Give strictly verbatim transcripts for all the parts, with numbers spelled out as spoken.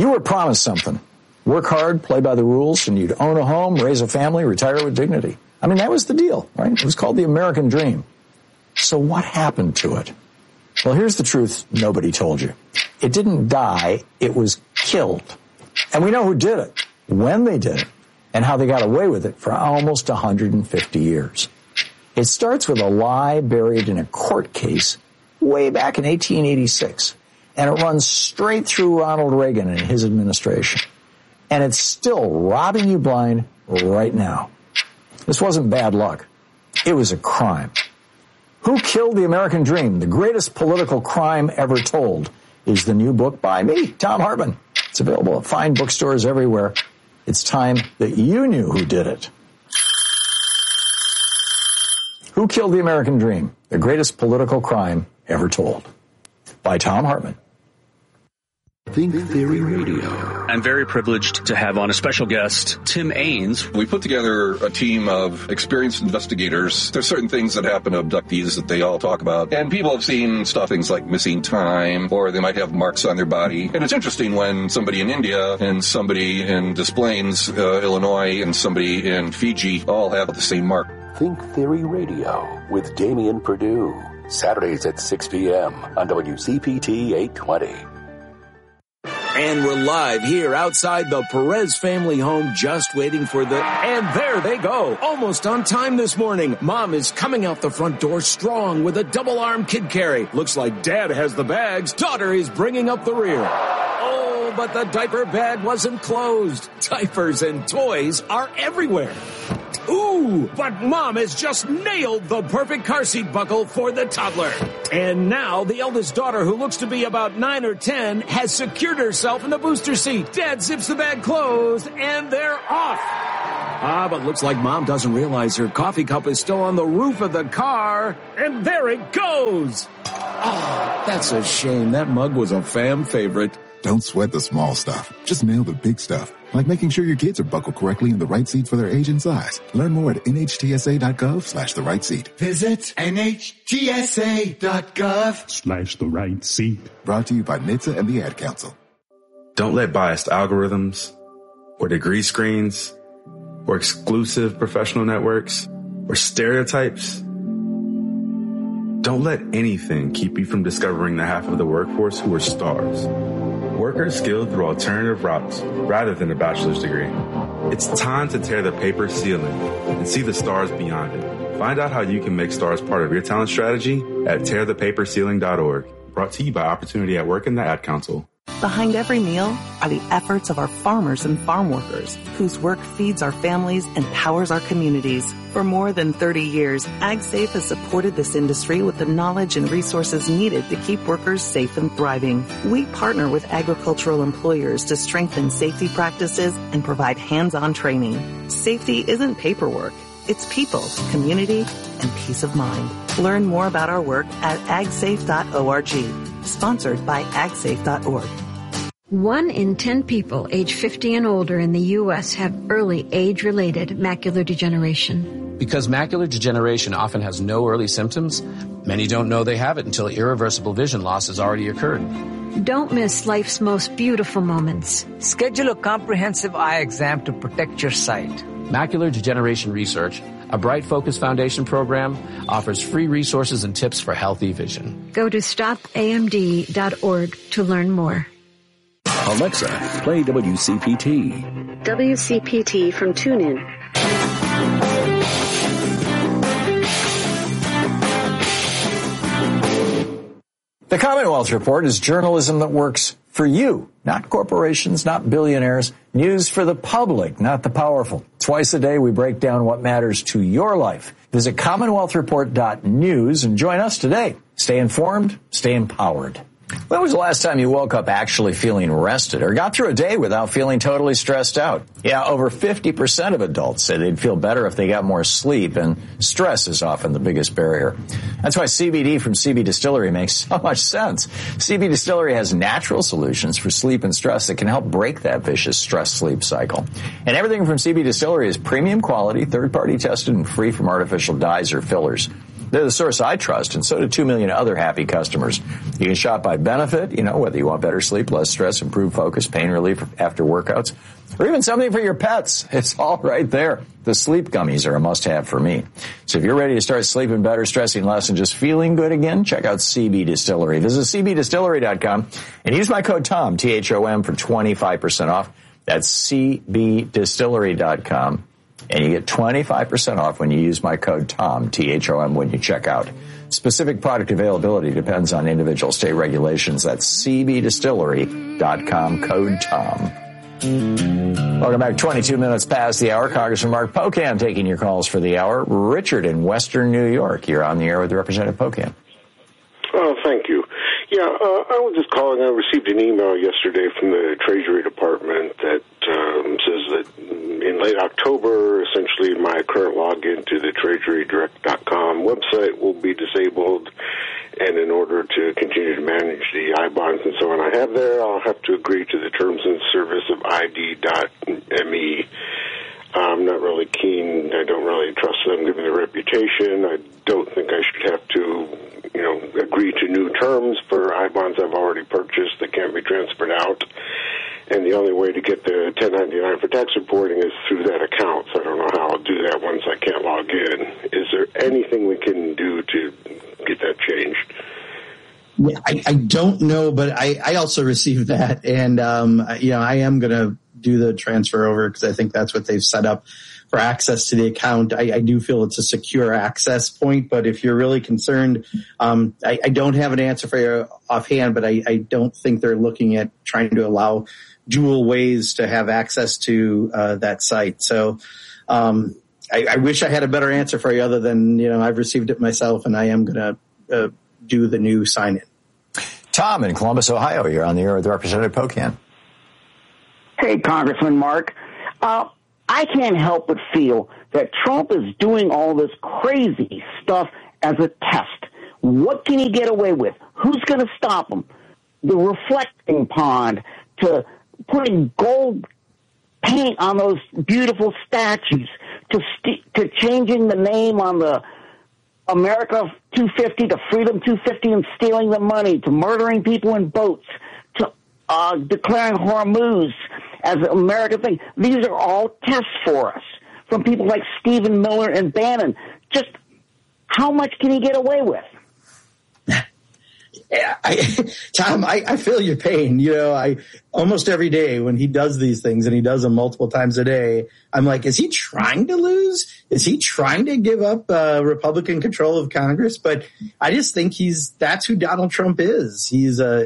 You were promised something. Work hard, play by the rules, and you'd own a home, raise a family, retire with dignity. I mean, that was the deal, right? It was called the American Dream. So what happened to it? Well, here's the truth nobody told you. It didn't die, it was killed. And we know who did it, when they did it, and how they got away with it for almost one hundred fifty years. It starts with a lie buried in a court case way back in eighteen eighty-six, and it runs straight through Ronald Reagan and his administration. And it's still robbing you blind right now. This wasn't bad luck. It was a crime. Who Killed the American Dream? The Greatest Political Crime Ever Told is the new book by me, Thom Hartmann. It's available at fine bookstores everywhere. It's time that you knew who did it. Who Killed the American Dream? The Greatest Political Crime Ever Told by Thom Hartmann. Think Theory Radio. I'm very privileged to have on a special guest, Tim Ains. We put together a team of experienced investigators. There's certain things that happen to abductees that they all talk about. And people have seen stuff, things like missing time, or they might have marks on their body. And it's interesting when somebody in India and somebody in Des Plaines, uh, Illinois, and somebody in Fiji all have the same mark. Think Theory Radio with Damian Perdue. Saturdays at six p.m. on W C P T eight twenty. And we're live here outside the Perez family home, just waiting for the... And there they go. Almost on time this morning. Mom is coming out the front door strong with a double-arm kid carry. Looks like Dad has the bags. Daughter is bringing up the rear. Oh, but the diaper bag wasn't closed. Diapers and toys are everywhere. Ooh, but Mom has just nailed the perfect car seat buckle for the toddler. And now the eldest daughter, who looks to be about nine or ten, has secured herself in the booster seat. Dad zips the bag closed, and they're off. Ah, but looks like Mom doesn't realize her coffee cup is still on the roof of the car. And there it goes. Oh, that's a shame. That mug was a fam favorite. Don't sweat the small stuff. Just nail the big stuff. Like making sure your kids are buckled correctly in the right seat for their age and size. Learn more at nhtsa.gov slash the right seat. Visit nhtsa.gov slash the right seat. Brought to you by N H T S A and the Ad Council. Don't let biased algorithms or degree screens or exclusive professional networks or stereotypes. Don't let anything keep you from discovering the half of the workforce who are stars. Workers skilled through alternative routes rather than a bachelor's degree. It's time to tear the paper ceiling and see the stars beyond it. Find out how you can make stars part of your talent strategy at tear the paper ceiling dot org. Brought to you by Opportunity at Work and the Ad Council. Behind every meal are the efforts of our farmers and farm workers, whose work feeds our families and powers our communities. For more than thirty years, AgSafe has supported this industry with the knowledge and resources needed to keep workers safe and thriving. We partner with agricultural employers to strengthen safety practices and provide hands-on training. Safety isn't paperwork. It's people, community, and peace of mind. Learn more about our work at ag safe dot org. Sponsored by ag safe dot org. One in ten people age fifty and older in the U S have early age-related macular degeneration. Because macular degeneration often has no early symptoms, many don't know they have it until irreversible vision loss has already occurred. Don't miss life's most beautiful moments. Schedule a comprehensive eye exam to protect your sight. Macular Degeneration Research, a Bright Focus Foundation program, offers free resources and tips for healthy vision. Go to stop A M D dot org to learn more. Alexa, play W C P T. W C P T from TuneIn. The Commonwealth Report is journalism that works for you, not corporations, not billionaires. News for the public, not the powerful. Twice a day, we break down what matters to your life. Visit commonwealth report dot news and join us today. Stay informed, stay empowered. When was the last time you woke up actually feeling rested or got through a day without feeling totally stressed out? Yeah, over fifty percent of adults say they'd feel better if they got more sleep, and stress is often the biggest barrier. That's why C B D from C B Distillery makes so much sense. C B Distillery has natural solutions for sleep and stress that can help break that vicious stress-sleep cycle. And everything from C B Distillery is premium quality, third-party tested, and free from artificial dyes or fillers. They're the source I trust, and so do two million other happy customers. You can shop by benefit, you know, whether you want better sleep, less stress, improved focus, pain relief after workouts, or even something for your pets. It's all right there. The sleep gummies are a must-have for me. So if you're ready to start sleeping better, stressing less, and just feeling good again, check out C B Distillery. Visit C B Distillery dot com and use my code TOM, T H O M, for twenty-five percent off. That's C B Distillery dot com. And you get twenty-five percent off when you use my code TOM, T H O M, when you check out. Specific product availability depends on individual state regulations. That's C B Distillery dot com, code TOM. Welcome back. twenty-two minutes past the hour. Congressman Mark Pocan taking your calls for the hour. Richard in Western New York. You're on the air with Representative Pocan. Oh, thank you. Yeah, uh, I was just calling. I received an email yesterday from the Treasury Department that um, says that in late October, essentially my current login to the treasury direct dot com website will be disabled, and in order to continue to manage the I bonds and so on I have there, I'll have to agree to the terms and service of I D dot M E. I'm not really keen. I don't really trust them given their reputation. I don't think I should have to, you know, agree to new terms for I bonds I've already purchased that can't be transferred out. And the only way to get the ten ninety-nine for tax reporting is through that account. So I don't know how I'll do that once I can't log in. Is there anything we can do to get that changed? Yeah, I, I don't know, but I, I also received that. And, um, you know, I am going to do the transfer over because I think that's what they've set up for access to the account. I, I do feel it's a secure access point, but if you're really concerned, um, I, I don't have an answer for you offhand, but I, I don't think they're looking at trying to allow dual ways to have access to uh, that site. So um, I, I wish I had a better answer for you other than, you know, I've received it myself and I am going to uh, do the new sign-in. Tom in Columbus, Ohio, you're on the air with Representative Pocan. Hey, Congressman Mark. Uh, I can't help but feel that Trump is doing all this crazy stuff as a test. What can he get away with? Who's going to stop him? The reflecting pond, to putting gold paint on those beautiful statues, to st- to changing the name on the America two fifty to Freedom two fifty and stealing the money, to murdering people in boats, to uh, declaring Hormuz as an American thing. These are all tests for us from people like Stephen Miller and Bannon. Just how much can he get away with? Yeah, I, Tom, I, I feel your pain. You know, I almost every day when he does these things, and he does them multiple times a day, I'm like, is he trying to lose? Is he trying to give up uh, Republican control of Congress? But I just think he's that's who Donald Trump is. He's a,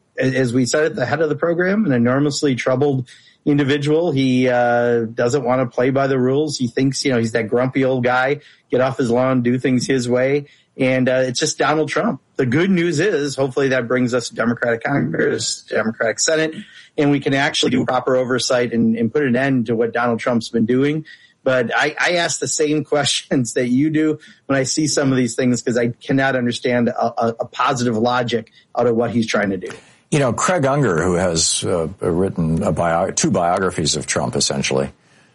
as we said at the head of the program, an enormously troubled individual. He uh, doesn't want to play by the rules. He thinks, you know, he's that grumpy old guy, get off his lawn, do things his way. And uh, it's just Donald Trump. The good news is hopefully that brings us a Democratic Congress, Democratic Senate, and we can actually do proper oversight and, and put an end to what Donald Trump's been doing. But I, I ask the same questions that you do when I see some of these things because I cannot understand a, a, a positive logic out of what he's trying to do. You know, Craig Unger, who has uh, written a bio- two biographies of Trump, essentially,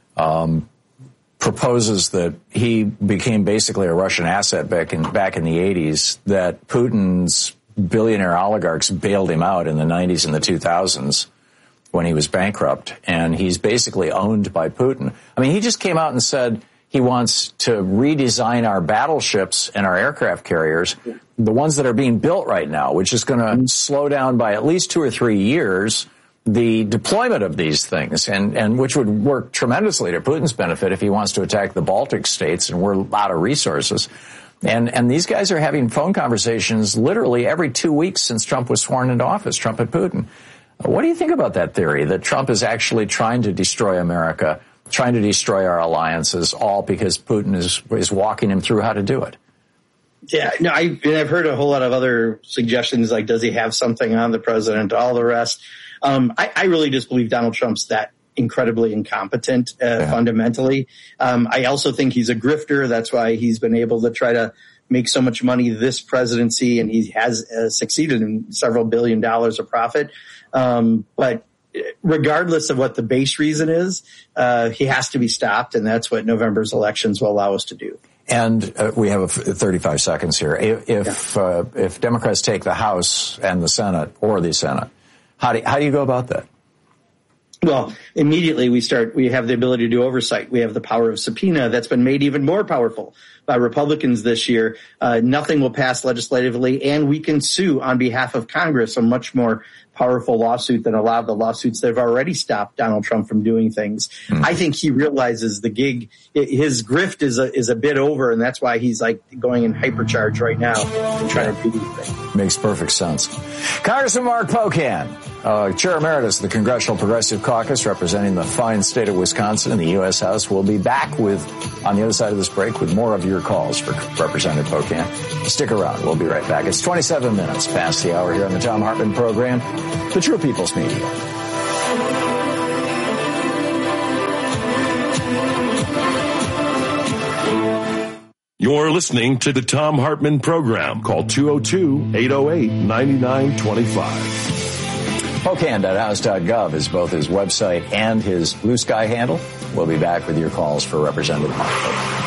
um, proposes that he became basically a Russian asset back in back in the eighties, that Putin's billionaire oligarchs bailed him out in the nineties and the two thousands when he was bankrupt, and he's basically owned by Putin. I mean, he just came out and said he wants to redesign our battleships and our aircraft carriers, the ones that are being built right now, which is going to slow down by at least two or three years the deployment of these things, and, and which would work tremendously to Putin's benefit if he wants to attack the Baltic states, and we're out of resources. And, and these guys are having phone conversations literally every two weeks since Trump was sworn into office, Trump and Putin. What do you think about that theory, that Trump is actually trying to destroy America, trying to destroy our alliances, all because Putin is, is walking him through how to do it? Yeah, no, I, and I've heard a whole lot of other suggestions, like does he have something on the president, all the rest. Um, I, I really just believe Donald Trump's that incredibly incompetent, uh, yeah. fundamentally. Um, I also think he's a grifter. That's why he's been able to try to make so much money this presidency, and he has uh, succeeded in several billion dollars of profit. Um, but regardless of what the base reason is, uh, he has to be stopped, and that's what November's elections will allow us to do. And uh, we have a f- thirty-five seconds here. If if, yeah. uh, if Democrats take the House and the Senate, or the Senate, how do how do you go about that? Well, immediately we start, we have the ability to do oversight. We have the power of subpoena that's been made even more powerful by Republicans this year. Uh, nothing will pass legislatively, and we can sue on behalf of Congress, a much more powerful lawsuit than a lot of the lawsuits that have already stopped Donald Trump from doing things. Mm. I think he realizes the gig, his grift is a, is a bit over, and that's why he's like going in hypercharge right now and trying to do these things. Makes perfect sense. Congressman Mark Pocan, uh, Chair Emeritus of the Congressional Progressive Caucus, representing the fine state of Wisconsin in the U S House, will be back with, on the other side of this break, with more of your calls for Representative Pocan. Stick around. We'll be right back. It's twenty-seven minutes past the hour here on the Thom Hartmann program, the True People's Media. You're listening to the Thom Hartmann program. Call two oh two, eight oh eight, nine nine two five. Pocan dot house dot gov is both his website and his Blue Sky handle. We'll be back with your calls for Representative Mark Pocan.